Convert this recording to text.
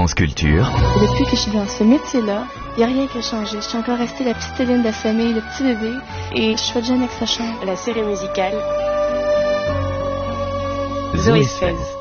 France Culture. Depuis que je suis dans ce métier-là, il n'y a rien qui a changé. Je suis encore restée la petite Céline de la famille, le petit bébé, et je souhaite jamais que ça change. La série musicale Zoé 16.